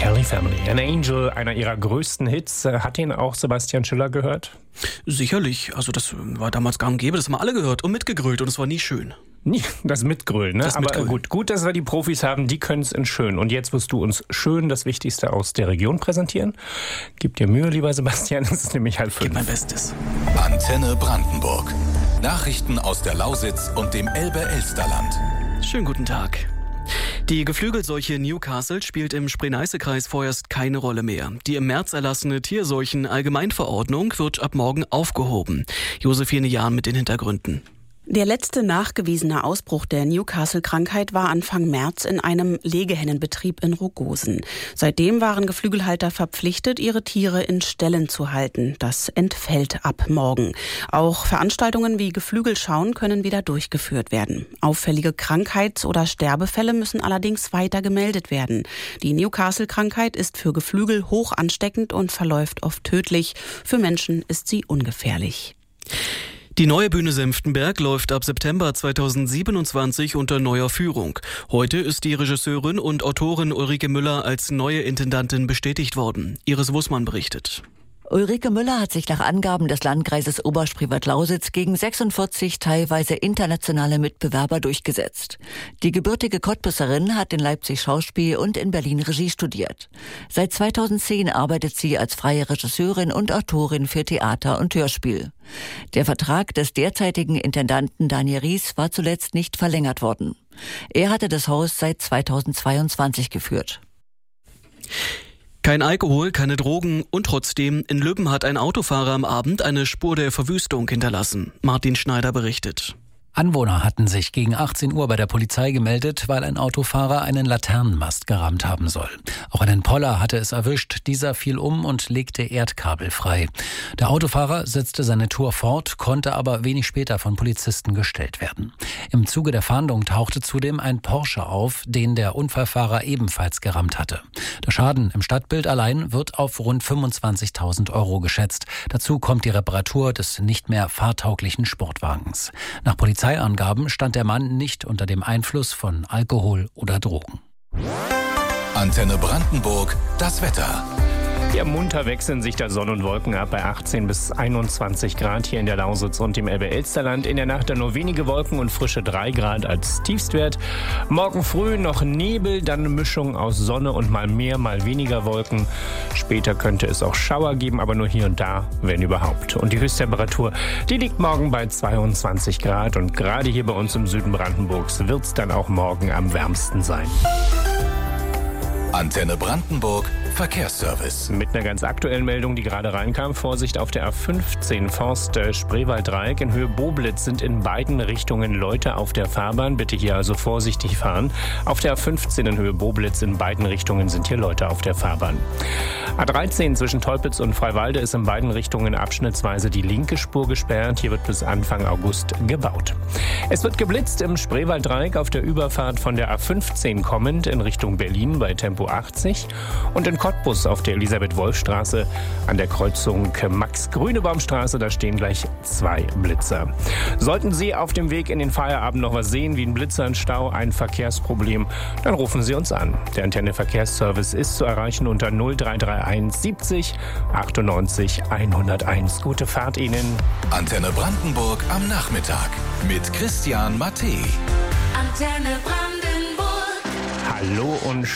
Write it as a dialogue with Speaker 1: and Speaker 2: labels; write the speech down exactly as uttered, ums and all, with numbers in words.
Speaker 1: Kelly Family. An Angel, einer ihrer größten Hits. Hat ihn auch Sebastian Schiller gehört?
Speaker 2: Sicherlich. Also das war damals gang und gäbe. Das haben wir alle gehört und mitgegrölt und es war nie schön.
Speaker 1: Nie, das Mitgrölen, ne?
Speaker 2: Das
Speaker 1: Aber
Speaker 2: Mitgrölen.
Speaker 1: gut, gut, dass wir die Profis haben, die können es in schön. Und jetzt wirst du uns schön das Wichtigste aus der Region präsentieren. Gib dir Mühe, lieber Sebastian, es ist nämlich halb fünf.
Speaker 2: Gib mein Bestes.
Speaker 3: Antenne Brandenburg. Nachrichten aus der Lausitz und dem Elbe-Elsterland.
Speaker 2: Schönen guten Tag. Die Geflügelseuche Newcastle spielt im Spree-Neiße-Kreis vorerst keine Rolle mehr. Die im März erlassene Tierseuchen-Allgemeinverordnung wird ab morgen aufgehoben. Josephine Jahn mit den Hintergründen.
Speaker 4: Der letzte nachgewiesene Ausbruch der Newcastle-Krankheit war Anfang März in einem Legehennenbetrieb in Rogosen. Seitdem waren Geflügelhalter verpflichtet, ihre Tiere in Ställen zu halten. Das entfällt ab morgen. Auch Veranstaltungen wie Geflügelschauen können wieder durchgeführt werden. Auffällige Krankheits- oder Sterbefälle müssen allerdings weiter gemeldet werden. Die Newcastle-Krankheit ist für Geflügel hoch ansteckend und verläuft oft tödlich. Für Menschen ist sie ungefährlich.
Speaker 2: Die neue Bühne Senftenberg läuft ab September zweitausendsiebenundzwanzig unter neuer Führung. Heute ist die Regisseurin und Autorin Ulrike Müller als neue Intendantin bestätigt worden. Iris Wussmann berichtet.
Speaker 5: Ulrike Müller hat sich nach Angaben des Landkreises Oberspreewald-Lausitz gegen sechsundvierzig teilweise internationale Mitbewerber durchgesetzt. Die gebürtige Cottbusserin hat in Leipzig Schauspiel und in Berlin Regie studiert. Seit zweitausendzehn arbeitet sie als freie Regisseurin und Autorin für Theater und Hörspiel. Der Vertrag des derzeitigen Intendanten Daniel Ries war zuletzt nicht verlängert worden. Er hatte das Haus seit zweitausendzweiundzwanzig geführt.
Speaker 2: Kein Alkohol, keine Drogen und trotzdem, in Lübben hat ein Autofahrer am Abend eine Spur der Verwüstung hinterlassen. Martin Schneider berichtet.
Speaker 6: Anwohner hatten sich gegen achtzehn Uhr bei der Polizei gemeldet, weil ein Autofahrer einen Laternenmast gerammt haben soll. Auch einen Poller hatte es erwischt. Dieser fiel um und legte Erdkabel frei. Der Autofahrer setzte seine Tour fort, konnte aber wenig später von Polizisten gestellt werden. Im Zuge der Fahndung tauchte zudem ein Porsche auf, den der Unfallfahrer ebenfalls gerammt hatte. Der Schaden im Stadtbild allein wird auf rund fünfundzwanzigtausend Euro geschätzt. Dazu kommt die Reparatur des nicht mehr fahrtauglichen Sportwagens. Nach Polizei Angaben stand der Mann nicht unter dem Einfluss von Alkohol oder Drogen.
Speaker 3: Antenne Brandenburg, das Wetter.
Speaker 1: Ja, munter wechseln sich da Sonne und Wolken ab bei achtzehn bis einundzwanzig Grad hier in der Lausitz und im Elbe-Elsterland. In der Nacht dann nur wenige Wolken und frische drei Grad als Tiefstwert. Morgen früh noch Nebel, dann eine Mischung aus Sonne und mal mehr, mal weniger Wolken. Später könnte es auch Schauer geben, aber nur hier und da, wenn überhaupt. Und die Höchsttemperatur, die liegt morgen bei zweiundzwanzig Grad. Und gerade hier bei uns im Süden Brandenburgs wird es dann auch morgen am wärmsten sein.
Speaker 3: Antenne Brandenburg, Verkehrsservice.
Speaker 1: Mit einer ganz aktuellen Meldung, die gerade reinkam. Vorsicht auf der A fünfzehn Forst äh, Spreewald-Dreieck. In Höhe Boblitz sind in beiden Richtungen Leute auf der Fahrbahn. Bitte hier also vorsichtig fahren. Auf der A fünfzehn in Höhe Boblitz in beiden Richtungen sind hier Leute auf der Fahrbahn. A dreizehn zwischen Teupitz und Freiwalde ist in beiden Richtungen abschnittsweise die linke Spur gesperrt. Hier wird bis Anfang August gebaut. Es wird geblitzt im Spreewald-Dreieck auf der Überfahrt von der A fünfzehn kommend in Richtung Berlin bei Tempo achtzig und in Cottbus auf der Elisabeth-Wolf-Straße an der Kreuzung Max-Grünebaum-Straße. Da stehen gleich zwei Blitzer. Sollten Sie auf dem Weg in den Feierabend noch was sehen, wie ein Blitzer, ein Stau, ein Verkehrsproblem, dann rufen Sie uns an. Der Antenne Verkehrsservice ist zu erreichen unter null drei drei eins siebzig achtundneunzig hunderteins. Gute Fahrt Ihnen.
Speaker 3: Antenne Brandenburg am Nachmittag mit Christian Matte.
Speaker 7: Antenne Brandenburg.
Speaker 1: Hallo und